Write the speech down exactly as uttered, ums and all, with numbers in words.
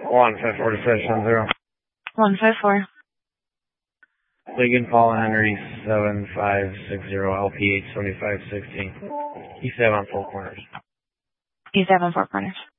One five four to five seven zero. One five four. Ligon Paul Henry seven five six zero L P eight seventy five sixteen. East Avon Four Corners. East Avon Four Corners.